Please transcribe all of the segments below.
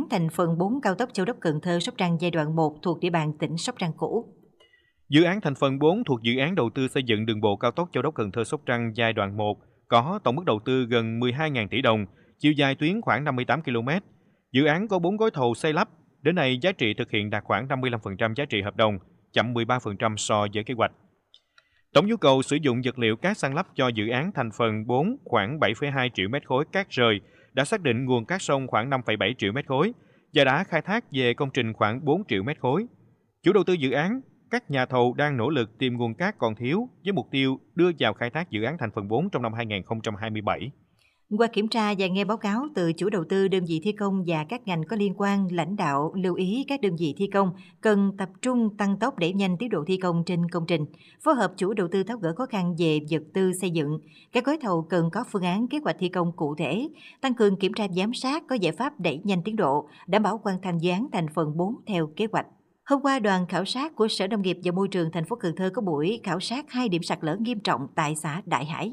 án thành phần 4 cao tốc Châu Đốc - Cần Thơ - Sóc Trăng giai đoạn 1 thuộc địa bàn tỉnh Sóc Trăng cũ. Dự án thành phần 4 thuộc dự án đầu tư xây dựng đường bộ cao tốc Châu Đốc - Cần Thơ - Sóc Trăng giai đoạn 1 có tổng mức đầu tư gần 12.000 tỷ đồng, chiều dài tuyến khoảng 58 km. Dự án có 4 gói thầu xây lắp, đến nay giá trị thực hiện đạt khoảng 55% giá trị hợp đồng, chậm 13% so với kế hoạch. Tổng nhu cầu sử dụng vật liệu cát san lấp cho dự án thành phần 4 khoảng 7,2 triệu mét khối cát rời, đã xác định nguồn cát sông khoảng 5,7 triệu mét khối và đã khai thác về công trình khoảng 4 triệu mét khối. Chủ đầu tư dự án, các nhà thầu đang nỗ lực tìm nguồn cát còn thiếu với mục tiêu đưa vào khai thác dự án thành phần 4 trong năm 2027. Qua kiểm tra và nghe báo cáo từ chủ đầu tư, đơn vị thi công và các ngành có liên quan, lãnh đạo lưu ý các đơn vị thi công cần tập trung tăng tốc đẩy nhanh tiến độ thi công trên công trình, phối hợp chủ đầu tư tháo gỡ khó khăn về vật tư xây dựng. Các gói thầu cần có phương án kế hoạch thi công cụ thể, tăng cường kiểm tra giám sát, có giải pháp đẩy nhanh tiến độ, đảm bảo hoàn thành dự án thành phần 4 theo kế hoạch. Hôm qua, đoàn khảo sát của Sở Nông nghiệp và Môi trường thành phố Cần Thơ có buổi khảo sát 2 điểm sạt lở nghiêm trọng tại xã Đại Hải.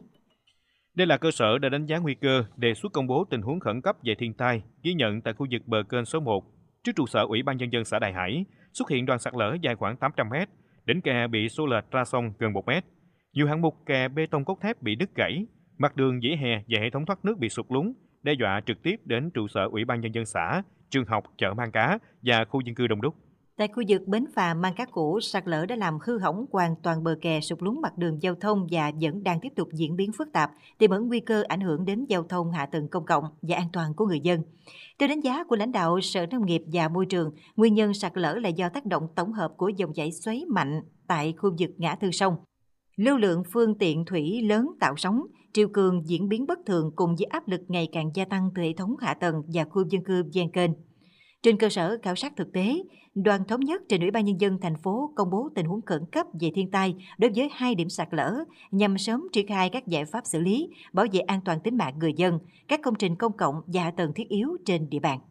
Đây là cơ sở để đánh giá nguy cơ, đề xuất công bố tình huống khẩn cấp về thiên tai, ghi nhận tại khu vực bờ kênh số 1. Trước trụ sở Ủy ban Nhân dân xã Đại Hải, xuất hiện đoạn sạt lở dài khoảng 800 m, đỉnh kè bị xô lệch ra sông gần 1 m. Nhiều hạng mục kè bê tông cốt thép bị đứt gãy, mặt đường vỉa hè và hệ thống thoát nước bị sụt lún, đe dọa trực tiếp đến trụ sở Ủy ban Nhân dân xã, trường học, chợ Mang Cá và khu dân cư đông đúc. Tại khu vực bến phà Mang Cá cũ, sạt lở đã làm hư hỏng hoàn toàn bờ kè, sụt lún mặt đường giao thông và vẫn đang tiếp tục diễn biến phức tạp, tiềm ẩn nguy cơ ảnh hưởng đến giao thông, hạ tầng công cộng và an toàn của người dân. Theo đánh giá của lãnh đạo Sở Nông nghiệp và Môi trường, nguyên nhân sạt lở là do tác động tổng hợp của dòng chảy xoáy mạnh tại khu vực ngã tư sông. Lưu lượng phương tiện thủy lớn tạo sóng, triều cường diễn biến bất thường cùng với áp lực ngày càng gia tăng từ hệ thống hạ tầng và khu dân cư ven kênh. Trên cơ sở khảo sát thực tế, đoàn thống nhất trình Ủy ban Nhân dân thành phố công bố tình huống khẩn cấp về thiên tai đối với 2 điểm sạt lở nhằm sớm triển khai các giải pháp xử lý, bảo vệ an toàn tính mạng người dân, các công trình công cộng và hạ tầng thiết yếu trên địa bàn.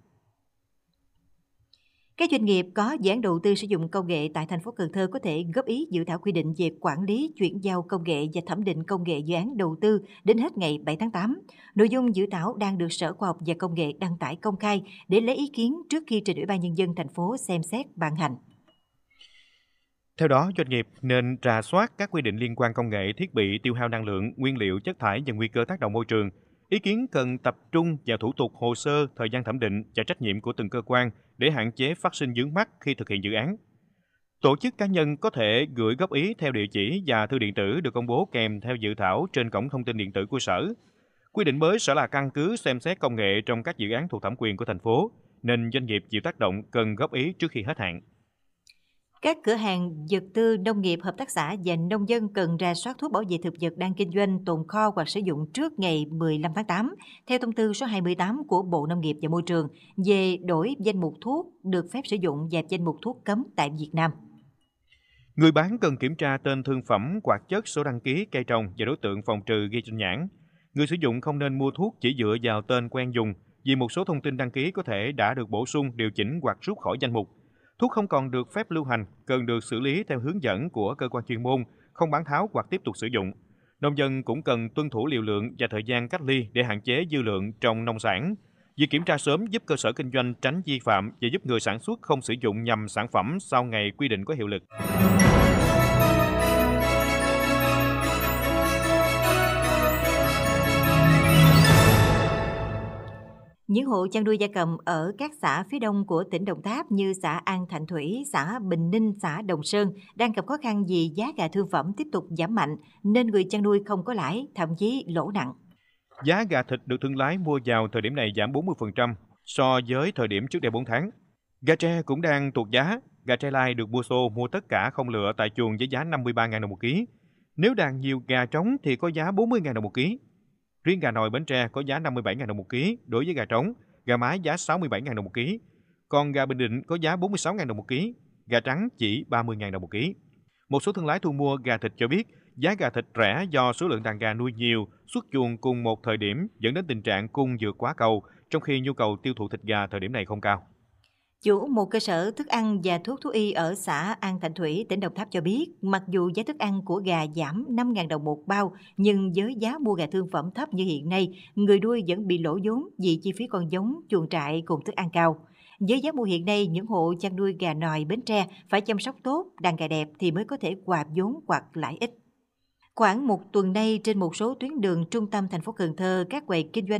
Các doanh nghiệp có dự án đầu tư sử dụng công nghệ tại thành phố Cần Thơ có thể góp ý dự thảo quy định về quản lý, chuyển giao công nghệ và thẩm định công nghệ dự án đầu tư đến hết ngày 7 tháng 8. Nội dung dự thảo đang được Sở Khoa học và Công nghệ đăng tải công khai để lấy ý kiến trước khi trình Ủy ban Nhân dân thành phố xem xét ban hành. Theo đó, doanh nghiệp nên rà soát các quy định liên quan công nghệ, thiết bị, tiêu hao năng lượng, nguyên liệu, chất thải và nguy cơ tác động môi trường. Ý kiến cần tập trung vào thủ tục, hồ sơ, thời gian thẩm định và trách nhiệm của từng cơ quan để hạn chế phát sinh vướng mắc khi thực hiện dự án. Tổ chức cá nhân có thể gửi góp ý theo địa chỉ và thư điện tử được công bố kèm theo dự thảo trên cổng thông tin điện tử của Sở. Quy định mới sẽ là căn cứ xem xét công nghệ trong các dự án thuộc thẩm quyền của thành phố, nên doanh nghiệp chịu tác động cần góp ý trước khi hết hạn. Các cửa hàng vật tư nông nghiệp, hợp tác xã và nông dân cần rà soát thuốc bảo vệ thực vật đang kinh doanh, tồn kho hoặc sử dụng trước ngày 15 tháng 8, theo thông tư số 28 của Bộ Nông nghiệp và Môi trường về đổi danh mục thuốc được phép sử dụng và danh mục thuốc cấm tại Việt Nam. Người bán cần kiểm tra tên thương phẩm, hoạt chất, số đăng ký, cây trồng và đối tượng phòng trừ ghi trên nhãn. Người sử dụng không nên mua thuốc chỉ dựa vào tên quen dùng, vì một số thông tin đăng ký có thể đã được bổ sung, điều chỉnh hoặc rút khỏi danh mục. Thuốc không còn được phép lưu hành, cần được xử lý theo hướng dẫn của cơ quan chuyên môn, không bán tháo hoặc tiếp tục sử dụng. Nông dân cũng cần tuân thủ liều lượng và thời gian cách ly để hạn chế dư lượng trong nông sản. Việc kiểm tra sớm giúp cơ sở kinh doanh tránh vi phạm và giúp người sản xuất không sử dụng nhầm sản phẩm sau ngày quy định có hiệu lực. Những hộ chăn nuôi gia cầm ở các xã phía đông của tỉnh Đồng Tháp như xã An Thạnh Thủy, xã Bình Ninh, xã Đồng Sơn đang gặp khó khăn vì giá gà thương phẩm tiếp tục giảm mạnh nên người chăn nuôi không có lãi, thậm chí lỗ nặng. Giá gà thịt được thương lái mua vào thời điểm này giảm 40% so với thời điểm trước đây 4 tháng. Gà tre cũng đang tuột giá. Gà tre lai được mua xô mua tất cả không lựa tại chuồng với giá 53.000 đồng một ký. Nếu đàn nhiều gà trống thì có giá 40.000 đồng một ký. Riêng gà nòi Bến Tre có giá 57.000 đồng một ký đối với gà trống, gà mái giá 67.000 đồng một ký. Còn gà Bình Định có giá 46.000 đồng một ký, gà trắng chỉ 30.000 đồng một ký. Một số thương lái thu mua gà thịt cho biết giá gà thịt rẻ do số lượng đàn gà nuôi nhiều, xuất chuồng cùng một thời điểm dẫn đến tình trạng cung vượt quá cầu, trong khi nhu cầu tiêu thụ thịt gà thời điểm này không cao. Chủ một cơ sở thức ăn và thuốc thú y ở xã An Thạnh Thủy, tỉnh Đồng Tháp cho biết, mặc dù giá thức ăn của gà giảm 5.000 đồng một bao, nhưng với giá mua gà thương phẩm thấp như hiện nay, người nuôi vẫn bị lỗ vốn vì chi phí con giống, chuồng trại cùng thức ăn cao. Với giá mua hiện nay, những hộ chăn nuôi gà nòi Bến Tre phải chăm sóc tốt, đàn gà đẹp thì mới có thể hòa vốn hoặc lãi ít. Khoảng một tuần nay, trên một số tuyến đường trung tâm thành phố Cần Thơ, các quầy kinh doanh